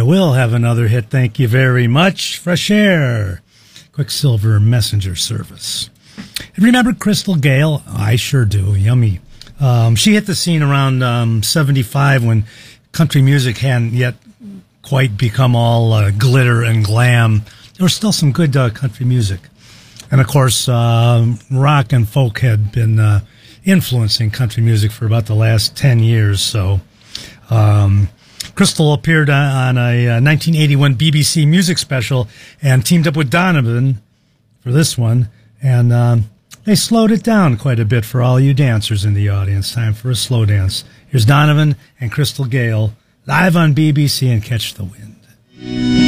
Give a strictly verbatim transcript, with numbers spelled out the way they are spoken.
will have another hit. Thank you very much. Fresh Air, Quicksilver Messenger Service. Remember Crystal Gayle? I sure do. Yummy. Um, she hit the scene around um, seventy-five when country music hadn't yet quite become all uh, glitter and glam. There was still some good uh, country music. And, of course, uh, rock and folk had been uh, influencing country music for about the last ten years. So um, Crystal appeared on a uh, nineteen eighty-one B B C music special and teamed up with Donovan for this one. And um, they slowed it down quite a bit for all you dancers in the audience. Time for a slow dance. Here's Donovan and Crystal Gayle live on B B C and Catch the Wind.